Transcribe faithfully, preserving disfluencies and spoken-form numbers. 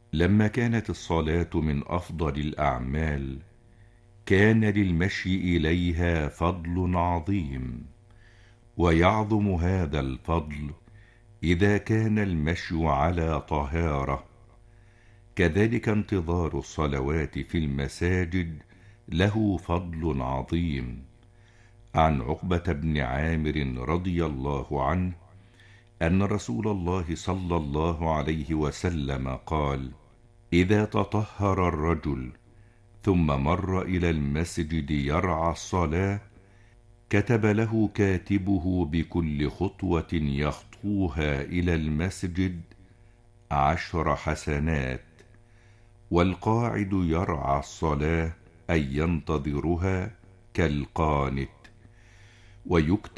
لما كانت الصلاة من أفضل الأعمال كان للمشي إليها فضل عظيم، ويعظم هذا الفضل إذا كان المشي على طهارة. كذلك انتظار الصلوات في المساجد له فضل عظيم. عن عقبة بن عامر رضي الله عنه أن رسول الله صلى الله عليه وسلم قال: إذا تطهر الرجل ثم مر إلى المسجد يرعى الصلاة، كتب له كاتبه بكل خطوة يخطوها إلى المسجد عشر حسنات، والقاعد يرعى الصلاة أي ينتظرها كالقانت. ويكتب